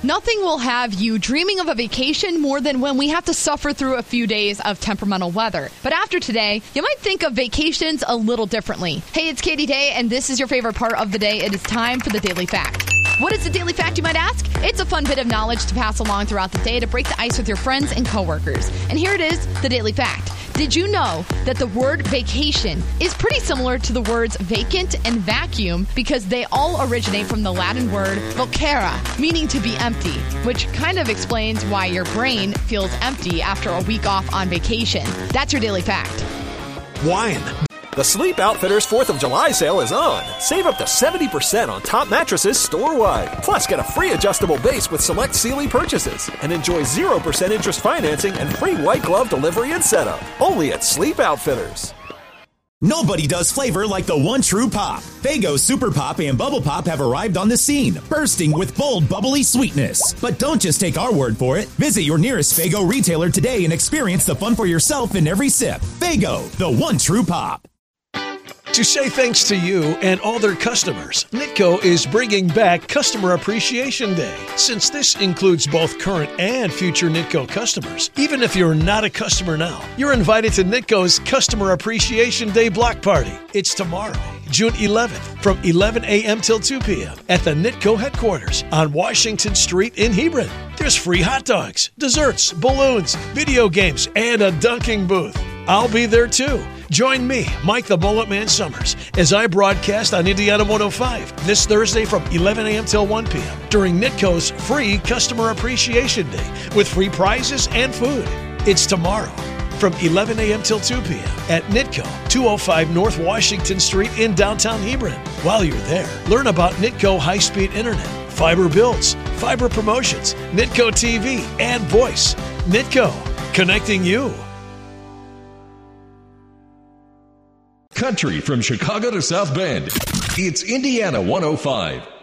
Nothing will have you dreaming of a vacation more than when we have to suffer through a few days of temperamental weather. But after today, you might think of vacations a little differently. Hey, it's Katie Day, and this is your favorite part of the day. It is time for the Daily Fact. What is the Daily Fact, you might ask? It's a fun bit of knowledge to pass along throughout the day to break the ice with your friends and coworkers. And here it is, the Daily Fact. Did you know that the word vacation is pretty similar to the words vacant and vacuum because they all originate from the Latin word vocare, meaning to be empty, which kind of explains why your brain feels empty after a week off on vacation. That's your Daily Fact. Wine. The Sleep Outfitters 4th of July sale is on. Save up to 70% on top mattresses store-wide. Plus, get a free adjustable base with select Sealy purchases. And enjoy 0% interest financing and free white glove delivery and setup. Only at Sleep Outfitters. Nobody does flavor like the one true pop. Faygo Super Pop and Bubble Pop have arrived on the scene, bursting with bold, bubbly sweetness. But don't just take our word for it. Visit your nearest Faygo retailer today and experience the fun for yourself in every sip. Faygo, the one true pop. To say thanks to you and all their customers, Nitco is bringing back Customer Appreciation Day. Since this includes both current and future Nitco customers, even if you're not a customer now, you're invited to Nitco's Customer Appreciation Day block party. It's tomorrow, June 11th, from 11 a.m. till 2 p.m. at the Nitco headquarters on Washington Street in Hebron. There's free hot dogs, desserts, balloons, video games, and a dunking booth. I'll be there too. Join me, Mike the Bullet Man Summers, as I broadcast on Indiana 105 this Thursday from 11 a.m. till 1 p.m. during Nitco's free Customer Appreciation Day with free prizes and food. It's tomorrow from 11 a.m. till 2 p.m. at Nitco, 205 North Washington Street in downtown Hebron. While you're there, learn about Nitco high-speed internet, fiber builds, fiber promotions, Nitco TV, and voice. Nitco, connecting you. Country from Chicago to South Bend. It's Indiana 105.